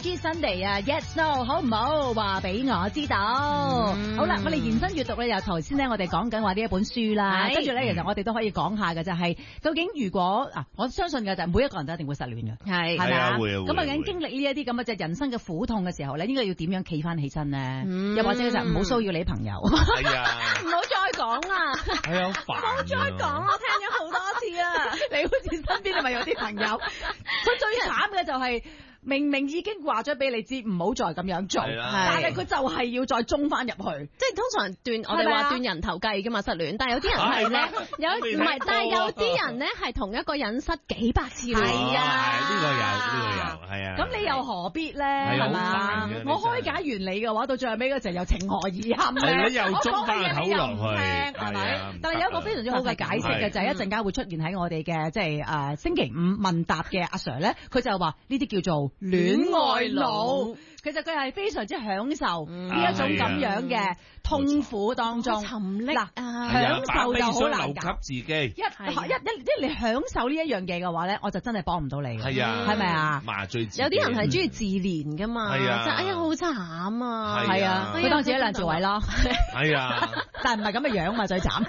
IG Sunday 啊 ，Yes No 好唔好？話俾我知道。好啦，我哋延伸閱讀咧，由頭先咧，我哋講緊話呢一本書啦，跟住咧，其實我哋都可以講下嘅就係，究竟如果我相信嘅就係每一個人都一定會失戀嘅，係咪啊？咁究竟經歷呢一啲咁嘅就人生嘅苦痛嘅時候咧，應該要點樣企翻起身呢？又或者就唔好騷擾你朋友， 係啊， 唔好再講啦， 係啊，好煩， 唔好再講，我聽咗好多次啊！你好似身邊係咪有啲朋友？佢最慘嘅就係。明明已經話咗俾你知唔好再咁樣做，但係佢就係要再中翻入去， 即係通常我哋話斷人頭計噶嘛失戀，但係有啲人係咧，但係有啲人咧係同一個人失幾百次戀， 係啊， 呢個有，係啊。 咁你又何必咧？係嘛？我開解完你嘅話，到最後尾嗰陣又情何以堪咧？ 你又中翻個頭落去， 係咪？但係有一個非常之好嘅解釋嘅，就係一陣間會出現喺我哋嘅即係星期五問答嘅阿 Sir 咧，佢就話呢啲叫做戀愛腦，其實佢係非常之享受呢一種咁樣嘅痛苦當中， 沉溺享受就好難給自己。 一你享受呢一樣嘢嘅話咧，我就真係幫唔到你嘅。 係啊， 係咪啊？ 麻醉自己。 有啲人係中意自憐噶嘛， 係啊， 就哎呀好慘啊， 係啊，佢當自己梁朝偉咯， 係啊， 但係唔係咁嘅樣嘛，最慘。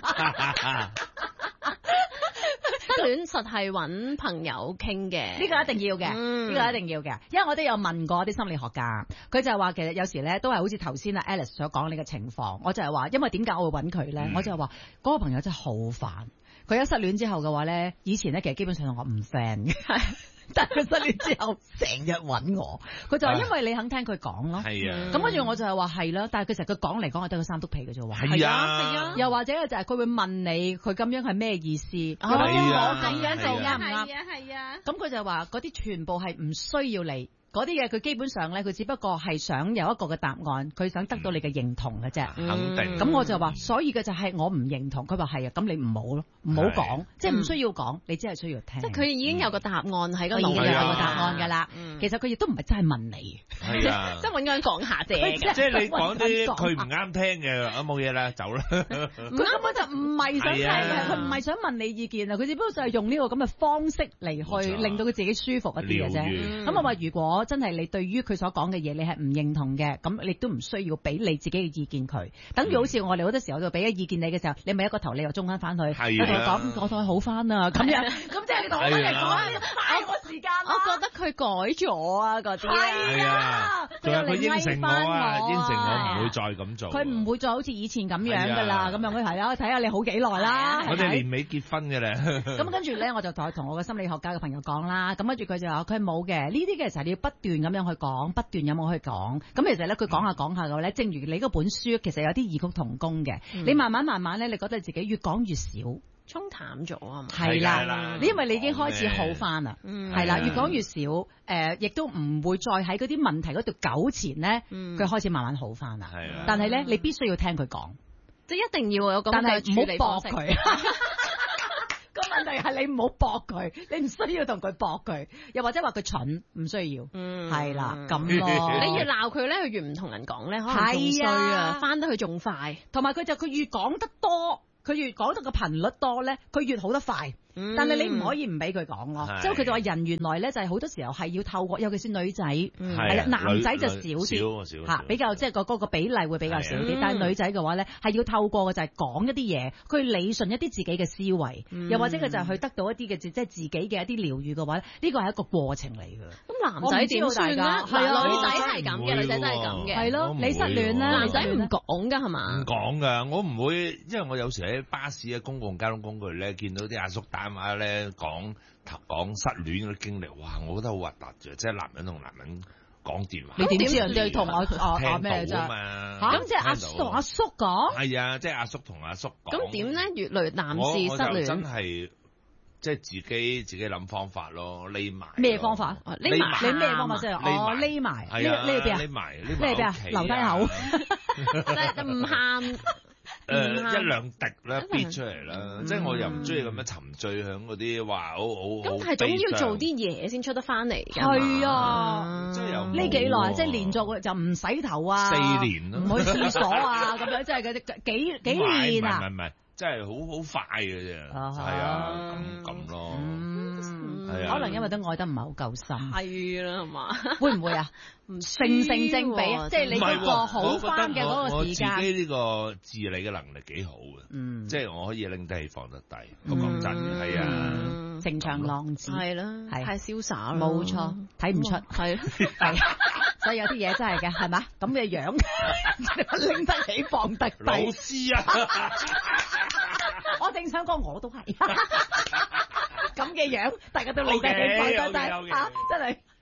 失戀實係揾朋友傾嘅， 呢個一定要嘅，呢個一定要嘅，因為我都有問過啲心理學家，佢就係話其實有時咧都係好似頭先阿 Alice 所講呢個情況，我就係話，因為點解我會揾佢咧？我就係話嗰個朋友真係好煩，佢一失戀之後嘅話咧，以前咧其實基本上同我唔 friend 嘅。但係佢失戀之後成日揾我，佢就話因為你肯聽佢講咯， 係啊， 咁跟住我就係話係啦，但係其實佢講嚟講去都係個三篤皮嘅啫喎， 係啊， 又或者就係佢會問你佢咁樣係咩意思， 我咁樣做啱唔啱？ 係啊， 咁佢就話嗰啲全部係唔需要你。嗰啲嘢佢基本上咧，佢只不過係想有一個嘅答案，佢想得到你嘅認同嘅啫。 肯定。 咁我就話，所以嘅就係我唔認同。佢話係啊，咁你唔好咯，唔好講，即係唔需要講，你只係需要聽。 即係佢已經有個答案喺個腦，已經有個答案㗎啦。其實佢亦都唔係真係問你， 係啊， 即係揾個人講下啫。 即係你講啲佢唔啱聽嘅，冇嘢啦，走啦。 佢根本就唔係想聽嘅，佢唔係想問你意見啊，佢只不過就係用呢個咁嘅方式嚟去令到佢自己舒服一啲嘅啫。咁我話如果真係你對於佢所講嘅嘢，你係唔認同嘅，咁你都唔需要俾你自己嘅意見佢。等於好似我哋好多時候就俾咗意見你嘅時候，你咪一個頭你又中翻翻去，佢同我講我同佢好翻啊咁樣，咁即係你同我嚟講，嘥我時間。 我覺得佢改咗啊嗰啲。 係啊， 佢應承我啊，應承我唔會再咁做。 佢唔會再好似以前咁樣噶啦，咁樣佢係啦，睇下你好幾耐啦。 我哋年尾結婚嘅咧。 咁跟住咧，我就同我嘅心理學家嘅朋友講啦，咁跟住佢就話佢冇嘅，呢啲嘅時候你要不斷咁樣去講，不斷有冇去講。咁其實咧，佢講下講下嘅咧，正如你嗰本書，其實有啲異曲同工嘅。你慢慢咧，你覺得自己越講越少， 沖淡咗啊嘛。 係啦，因為你已經開始好翻啦，係啦，越講越少，亦都唔會再喺嗰啲問題嗰度糾纏咧，佢開始慢慢好翻啦。但係咧，你必須要聽佢講， 即係一定要有咁嘅處理方式。 個問題係你唔好駁佢，你唔需要同佢駁佢，又或者話佢蠢，唔需要，係啦咁咯。 你越鬧佢咧，佢越唔同人講咧，可能仲衰啊，翻得佢仲快。 同埋佢越講得多，佢越講得個頻率多咧，佢越好得快。但係你唔可以唔俾佢講咯，即係佢就話人原來咧就係好多時候係要透過，尤其是女仔，係啦，男仔就少啲嚇，比較即係嗰個比例會比較少啲。但係女仔嘅話咧係要透過嘅就係講一啲嘢，佢理順一啲自己嘅思維，又或者佢就係去得到一啲嘅即係自己嘅一啲療愈嘅話咧，呢個係一個過程嚟嘅。 咁男仔點算咧？係啊，女仔係咁嘅，女仔真係咁嘅。 係咯，你失戀啦， 男仔唔講㗎係嘛？ 唔講㗎，我唔會，因為我有時喺巴士啊、公共交通工具咧，見到啲阿叔打馬咧講失戀嗰啲經歷，哇！我覺得好核突嘅，即係男人同男人講電話。 你點知人哋同我咩啫？咁即係阿叔同阿叔講？ 係啊，即係阿叔同阿叔講。 咁點咧？越嚟男士失戀， 我就真係即係自己諗方法咯，匿埋。 咩方法？匿埋？你咩方法先？匿埋。匿邊啊？ 匿埋邊啊？留低口。 唔喊。 一兩滴啦，逼出嚟啦，即係我又唔中意咁樣沉醉響嗰啲話好。 咁係總要做啲嘢先出得翻嚟㗎。 係啊， 即係有呢幾耐，即係連續就唔洗頭啊 ，4年咯， 唔去廁所啊，咁樣即係嗰啲幾年啊？ 唔係，真係好快嘅啫，係啊，咁咯。 可能因為都愛得唔係好夠深。 係啦，係嘛？ 會唔會啊？ 唔成正比，即係你嗰個好翻嘅嗰個時間。 我自己呢個自理嘅能力幾好嘅，即係我可以拎得起放得低。我講真係啊， 情場浪子係啦，太瀟灑啦， 冇錯，睇唔出係。 所以有啲嘢真係嘅，係嘛？咁嘅樣拎得起放得低。 老師啊， 我正想講我都係咁嘅樣，大家都拎得起放得低，真係。